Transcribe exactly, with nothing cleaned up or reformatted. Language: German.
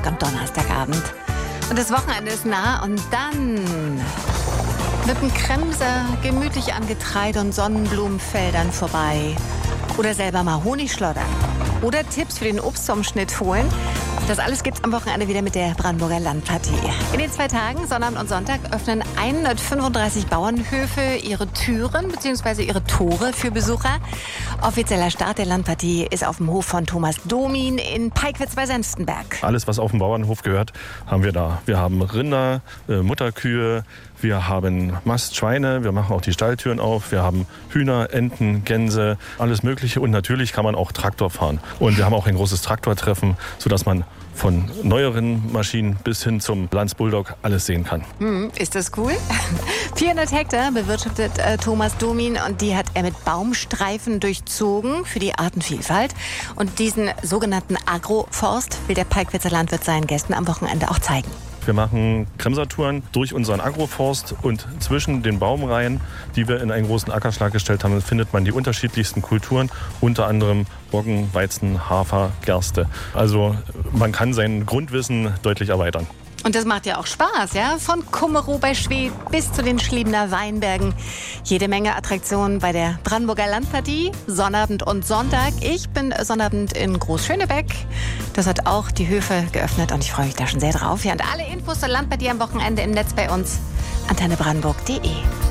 Tag am Donnerstagabend. Und das Wochenende ist nah und dann mit dem Kremser gemütlich an Getreide- und Sonnenblumenfeldern vorbei. Oder selber mal Honig schlottern. Oder Tipps für den Obstumschnitt holen. Das alles gibt's am Wochenende wieder mit der Brandenburger Landpartie. In den zwei Tagen, Sonnabend und Sonntag, öffnen hundertfünfunddreißig Bauernhöfe ihre Türen bzw. ihre Tore für Besucher. Offizieller Start der Landpartie ist auf dem Hof von Thomas Domin in Peigwitz bei Senftenberg. Alles, was auf dem Bauernhof gehört, haben wir da. Wir haben Rinder, äh, Mutterkühe, wir haben Mastschweine, wir machen auch die Stalltüren auf, wir haben Hühner, Enten, Gänse, alles Mögliche. Und natürlich kann man auch Traktor fahren. Und wir haben auch ein großes Traktortreffen, sodass man von neueren Maschinen bis hin zum Lanz Bulldog alles sehen kann. Hm, ist das cool? vierhundert Hektar bewirtschaftet äh, Thomas Domin und die hat er mit Baumstreifen durchzogen für die Artenvielfalt. Und diesen sogenannten Agroforst will der Peigwitzer Landwirt seinen Gästen am Wochenende auch zeigen. Wir machen Kremsertouren durch unseren Agroforst und zwischen den Baumreihen, die wir in einen großen Ackerschlag gestellt haben, findet man die unterschiedlichsten Kulturen, unter anderem Roggen, Weizen, Hafer, Gerste. Also man kann sein Grundwissen deutlich erweitern. Und das macht ja auch Spaß, ja? Von Kummerow bei Schwedt bis zu den Schliebener Weinbergen. Jede Menge Attraktionen bei der Brandenburger Landpartie, Sonnabend und Sonntag. Ich bin Sonnabend in Großschönebeck. Das hat auch die Höfe geöffnet und ich freue mich da schon sehr drauf. Ja, und alle Infos zur Landpartie am Wochenende im Netz bei uns. antenne brandenburg punkt de